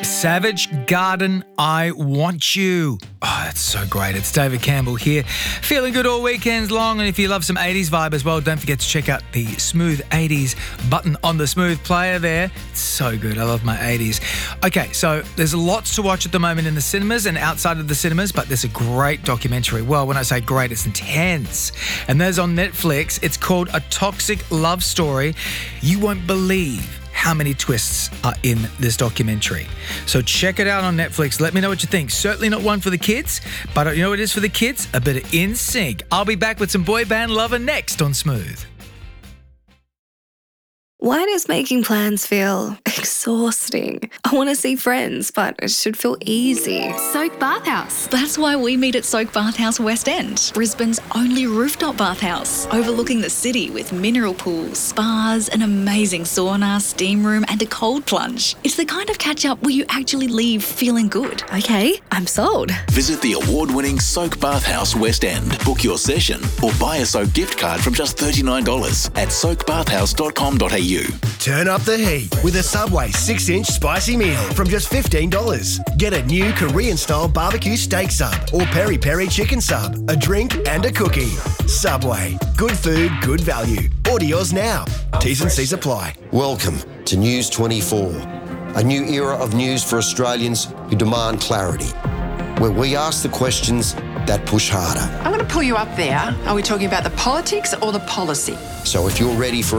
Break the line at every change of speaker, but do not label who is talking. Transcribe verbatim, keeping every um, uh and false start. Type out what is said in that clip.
Savage Garden, I Want You. Oh, that's so great. It's David Campbell here. Feeling good all weekends long, and if you love some eighties vibe as well, don't forget to check out the Smooth eighties button on the Smooth player there. It's so good. I love my eighties. Okay, so there's lots to watch at the moment in the cinemas and outside of the cinemas, but there's a great documentary. Well, when I say great, it's intense. And there's on Netflix. It's called A Toxic Love Story. You won't believe how many twists are in this documentary. So check it out on Netflix. Let me know what you think. Certainly not one for the kids, but you know what it is for the kids? A bit of N Sync. I'll be back with some boy band Lover next on Smooth.
Why does making plans feel exhausting? I want to see friends, but it should feel easy.
Soak Bathhouse. That's why we meet at Soak Bathhouse West End, Brisbane's only rooftop bathhouse, overlooking the city with mineral pools, spas, an amazing sauna, steam room, and a cold plunge. It's the kind of catch-up where you actually leave feeling good.
Okay, I'm sold.
Visit the award-winning Soak Bathhouse West End. Book your session or buy a Soak gift card from just thirty-nine dollars at soak bathhouse dot com dot a u.
Turn up the heat with a Subway six inch spicy meal from just fifteen dollars. Get a new Korean-style barbecue steak sub or peri-peri chicken sub, a drink and a cookie. Subway. Good food, good value. Order yours now. T's and C's apply.
Welcome to News twenty-four, a new era of news for Australians who demand clarity, where we ask the questions that push harder.
I'm going to pull you up there. Are we talking about the politics or the policy?
So if you're ready for